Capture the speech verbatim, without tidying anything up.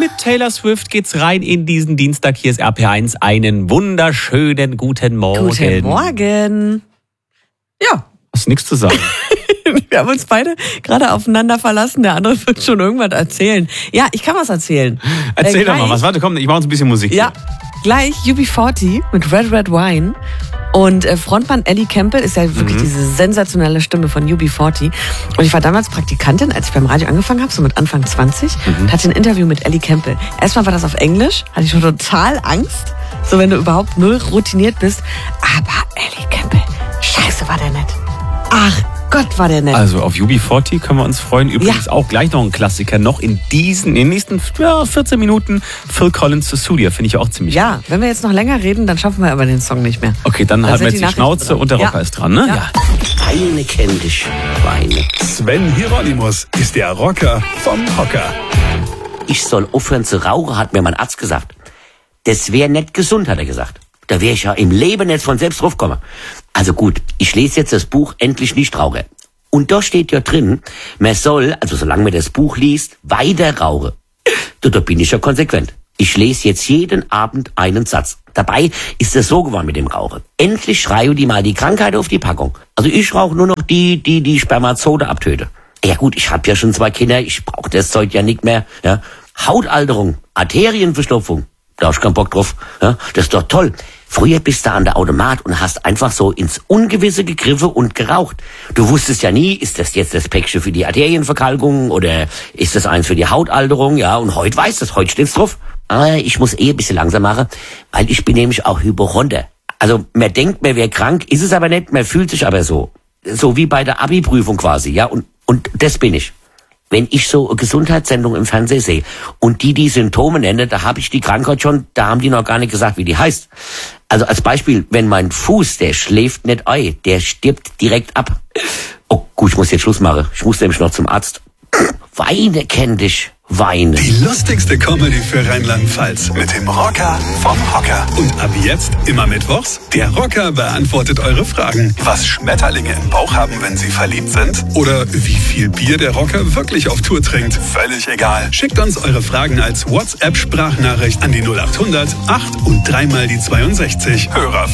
Mit Taylor Swift geht's rein in diesen Dienstag. Hier ist R P eins. Einen wunderschönen guten Morgen. Guten Morgen. Ja. Hast nichts zu sagen. Wir haben uns beide gerade aufeinander verlassen. Der andere wird schon irgendwas erzählen. Ja, ich kann was erzählen. Erzähl äh, doch mal was. Warte, komm, ich mache uns ein bisschen Musik. Ja, gleich U B vierzig mit Red Red Wine. Und äh, Frontmann Ellie Campbell ist ja wirklich mhm. diese sensationelle Stimme von U B vierzig. Und ich war damals Praktikantin, als ich beim Radio angefangen habe, so mit Anfang zwanzig. Mhm. Und hatte ein Interview mit Ellie Campbell. Erstmal war das auf Englisch, hatte ich schon total Angst. So, wenn du überhaupt null routiniert bist. Aber Ellie Campbell, scheiße, war der nett. Ach Gott, war der nett. Also auf U B vierzig können wir uns freuen. Übrigens ja. auch gleich noch ein Klassiker. Noch in diesen, in den nächsten ja, vierzehn Minuten Phil Collins zu Studio. Finde ich auch ziemlich Ja, gut. Wenn wir jetzt noch länger reden, dann schaffen wir aber den Song nicht mehr. Okay, dann, dann halten wir jetzt die Schnauze dran. Und der Rocker ja. ist dran, ne? Ja. ja. Eine kenn dich, Weine. Sven Hieronymus ist der Rocker vom Hocker. Ich soll aufhören zu rauchen, hat mir mein Arzt gesagt. Das wäre nicht gesund, hat er gesagt. Da wäre ich ja im Leben jetzt von selbst draufgekommen. Also gut, ich lese jetzt das Buch Endlich nicht rauchen. Und da steht ja drin, man soll, also solange man das Buch liest, weiter rauchen. Da, da bin ich ja konsequent. Ich lese jetzt jeden Abend einen Satz. Dabei ist es so geworden mit dem Rauchen. Endlich schreien die mal die Krankheit auf die Packung. Also ich rauche nur noch die, die die Spermazode abtöten. Ja gut, ich habe ja schon zwei Kinder, ich brauche das Zeug ja nicht mehr. Ja. Hautalterung, Arterienverstopfung, da hab ich keinen Bock drauf. Ja. Das ist doch toll. Früher bist du an der Automat und hast einfach so ins Ungewisse gegriffen und geraucht. Du wusstest ja nie, ist das jetzt das Päckchen für die Arterienverkalkung oder ist das eins für die Hautalterung? Ja, und heute weißt du es, heute steht's drauf. Aber ich muss eh ein bisschen langsam machen, weil ich bin nämlich auch Hypochonder. Also man denkt, man wäre krank, ist es aber nicht, man fühlt sich aber so. So wie bei der Abi-Prüfung quasi, ja, und, und das bin ich. Wenn ich so eine Gesundheitssendung im Fernsehen sehe und die die Symptome nennen, da habe ich die Krankheit schon, da haben die noch gar nicht gesagt, wie die heißt. Also als Beispiel, wenn mein Fuß, der schläft nicht ein, der stirbt direkt ab. Oh gut, ich muss jetzt Schluss machen. Ich muss nämlich noch zum Arzt. Weine kenn dich, Weine. Die lustigste Comedy für Rheinland-Pfalz mit dem Rocker vom Hocker. Und ab jetzt, immer mittwochs, der Rocker beantwortet eure Fragen. Was Schmetterlinge im Bauch haben, wenn sie verliebt sind? Oder wie viel Bier der Rocker wirklich auf Tour trinkt? Völlig egal. Schickt uns eure Fragen als WhatsApp-Sprachnachricht an die null acht hundert acht und dreimal die zweiundsechzig. Hörer